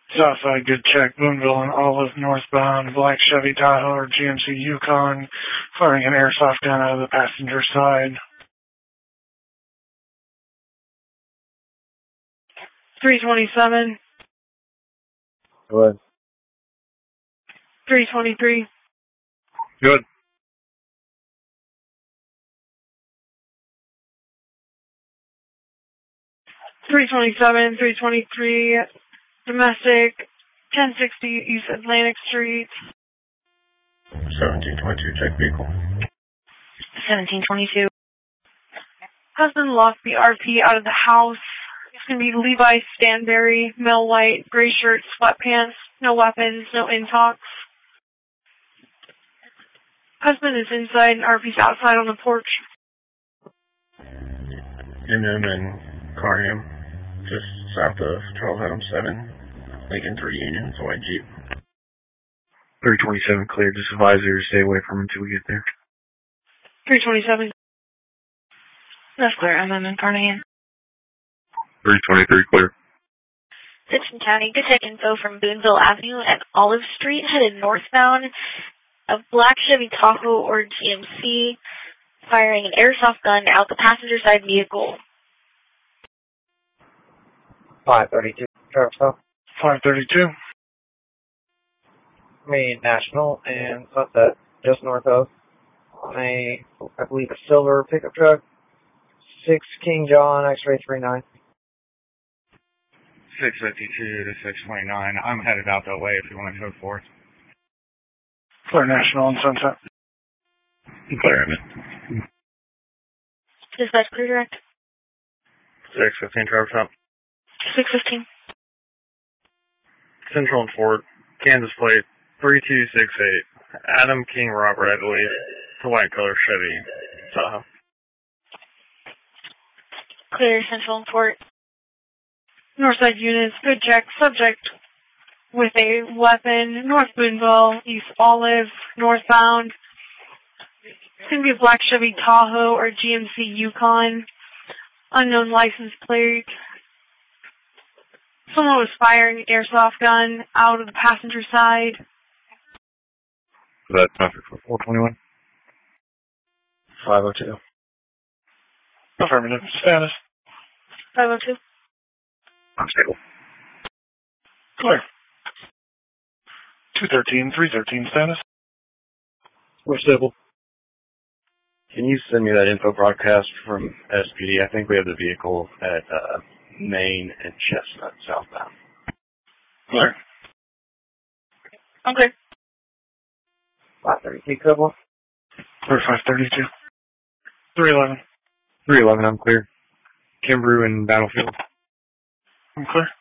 Southside, good check. Boonville and Olive northbound. Black Chevy Tahoe or GMC Yukon firing an airsoft gun out of the passenger side. 327. Go ahead. 323. Good. 327, 323, domestic, 1060 East Atlantic Street. 1722, check vehicle. 1722. Husband lost the RP out of the house. It's going to be Levi Stanberry, male white, gray shirt, sweatpants, no weapons, no in-talks. Husband is inside and RP's outside on the porch. MM and Carnham, just south of Charles Adams 7, Lincoln 3 Union, it's a white Jeep. 327 clear, just advisor, stay away from him until we get there. 327. That's clear, MM and Carnahan. 323 clear. Dixon County, good check info from Boonville Avenue and Olive Street, headed northbound. A black Chevy Tahoe or GMC firing an airsoft gun out the passenger side vehicle. 532, traffic stop. 532. National and Sunset, just north of I believe, a silver pickup truck. 6 King John, X-ray 39. 652 to 629. I'm headed out that way if you want to go for it. Clear National and Sunset. Clear, Emmett. Dispatch clear direct. 615, traffic stop. 615. Central and Fort, Kansas plate 3268. Adam King Robert, I believe. It's a white color Chevy Tahoe. Clear Central and Fort. Northside units, good check. Subject with a weapon. North Boonville, East Olive, northbound. It's going to be a black Chevy Tahoe or GMC Yukon. Unknown license plate. Someone was firing an airsoft gun out of the passenger side. Is that traffic for 421? 502. Affirmative. Status. 502. Unstable. Clear. 213, 313 status. We're stable. Can you send me that info broadcast from SPD? I think we have the vehicle at Main and Chestnut southbound. Clear. Okay. 532, Cobble. Clear 532. 311. 311, I'm clear. Kimbrough and Battlefield. I'm clear.